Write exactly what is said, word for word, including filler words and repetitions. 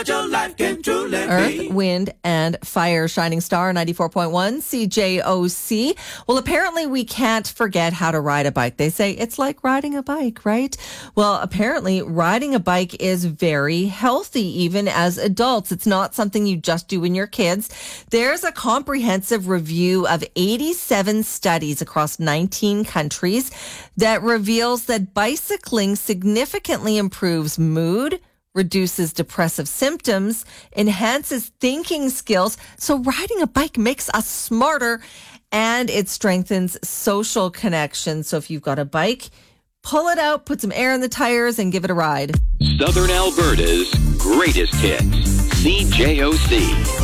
Your life can truly Earth, be. Wind, and Fire. Shining Star, ninety-four point one C J O C. Well, apparently we can't forget how to ride a bike. They say it's like riding a bike, right? Well, apparently riding a bike is very healthy, even as adults. It's not something you just do when you're kids. There's a comprehensive review of eighty-seven studies across nineteen countries that reveals that bicycling significantly improves mood, reduces depressive symptoms, enhances thinking skills. So riding a bike makes us smarter, and it strengthens social connections. So if you've got a bike, pull it out, put some air in the tires, and give it a ride. Southern Alberta's greatest hits. C J O C.